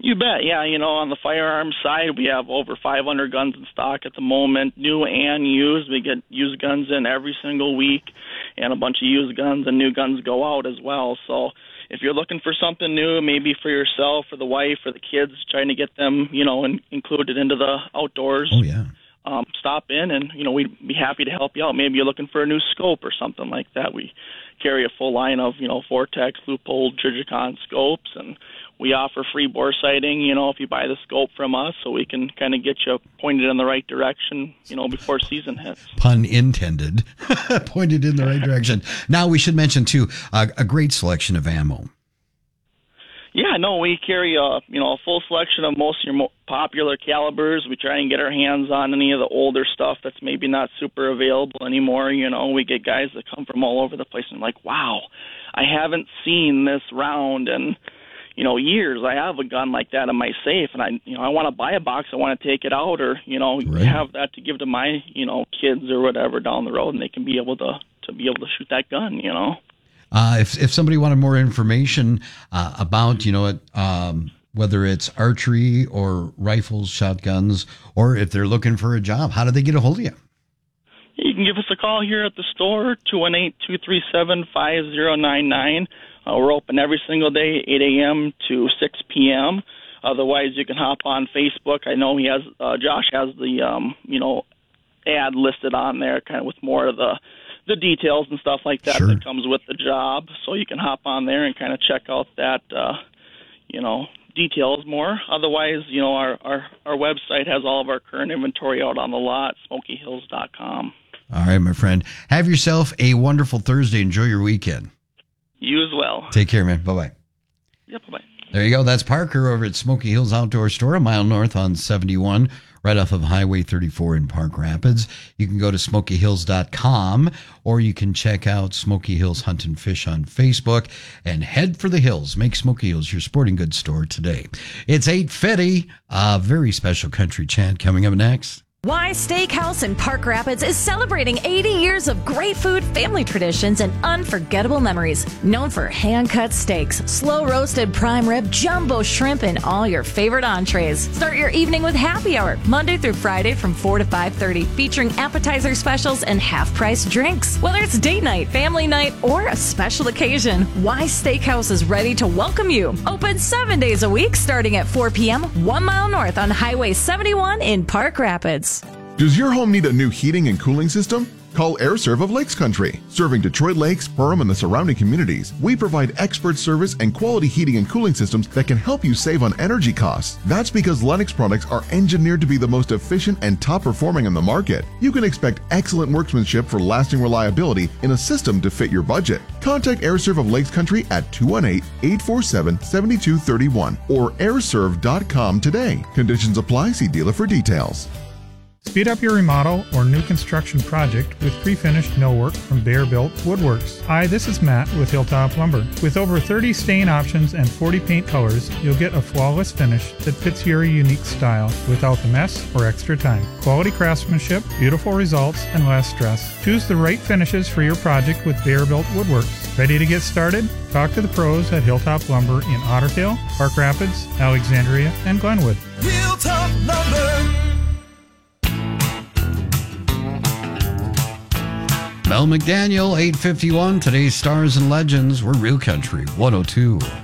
You bet. Yeah, on the firearms side, we have over 500 guns in stock at the moment, new and used. We get used guns in every single week, and a bunch of used guns and new guns go out as well. So if you're looking for something new, maybe for yourself, for the wife, or the kids, trying to get them, included into the outdoors. Oh, yeah. Stop in, and, we'd be happy to help you out. Maybe you're looking for a new scope or something like that. We carry a full line of, Vortex, Leupold, Trijicon scopes, and we offer free bore sighting, if you buy the scope from us, so we can kind of get you pointed in the right direction, before season hits. Pun intended. Pointed in the right direction. Now, we should mention, too, a great selection of ammo. Yeah, no, we carry a full selection of most of your popular calibers. We try and get our hands on any of the older stuff that's maybe not super available anymore. We get guys that come from all over the place and like, wow, I haven't seen this round in, years. I have a gun like that in my safe, and I want to buy a box. I want to take it out, or Right. have that to give to my kids or whatever down the road, and they can be able to shoot that gun. If somebody wanted more information about, whether it's archery or rifles, shotguns, or if they're looking for a job, how do they get a hold of you? You can give us a call here at the store, 218-237-5099. We're open every single day, 8 a.m. to 6 p.m. Otherwise, you can hop on Facebook. I know Josh has the, ad listed on there, kind of with more of the details and stuff like that Sure. that comes with the job. So you can hop on there and kind of check out that, details more. Otherwise, our website has all of our current inventory out on the lot, smokyhills.com. All right, my friend. Have yourself a wonderful Thursday. Enjoy your weekend. You as well. Take care, man. Bye-bye. Yep, bye-bye. There you go. That's Parker over at Smoky Hills Outdoor Store, a mile north on 71, right off of Highway 34 in Park Rapids. You can go to smokyhills.com, or you can check out Smoky Hills Hunt and Fish on Facebook, and head for the hills. Make Smoky Hills your sporting goods store today. It's 8:50, a very special country chant coming up next. Why Steakhouse in Park Rapids is celebrating 80 years of great food, family traditions, and unforgettable memories. Known for hand-cut steaks, slow-roasted prime rib, jumbo shrimp, and all your favorite entrees. Start your evening with happy hour, Monday through Friday from 4 to 5:30, featuring appetizer specials and half-price drinks. Whether it's date night, family night, or a special occasion, Why Steakhouse is ready to welcome you. Open 7 days a week, starting at 4 p.m., 1 mile north on Highway 71 in Park Rapids. Does your home need a new heating and cooling system? Call AirServe of Lakes Country. Serving Detroit Lakes, Perham, and the surrounding communities, we provide expert service and quality heating and cooling systems that can help you save on energy costs. That's because Lennox products are engineered to be the most efficient and top performing in the market. You can expect excellent workmanship for lasting reliability in a system to fit your budget. Contact AirServe of Lakes Country at 218-847-7231 or airserve.com today. Conditions apply. See dealer for details. Speed up your remodel or new construction project with pre-finished millwork from Bear Built Woodworks. Hi, this is Matt with Hilltop Lumber. With over 30 stain options and 40 paint colors, you'll get a flawless finish that fits your unique style without the mess or extra time. Quality craftsmanship, beautiful results, and less stress. Choose the right finishes for your project with Bear Built Woodworks. Ready to get started? Talk to the pros at Hilltop Lumber in Otter Tail, Park Rapids, Alexandria, and Glenwood. Hilltop Lumber. Mel McDaniel, 8:51. Today's Stars and Legends. We're Real Country 102.